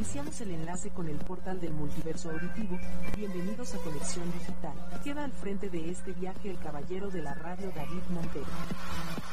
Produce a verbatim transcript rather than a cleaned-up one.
Iniciamos el enlace con el portal del multiverso auditivo. Bienvenidos a Conexión Digital. Queda al frente de este viaje el caballero de la radio David Montero.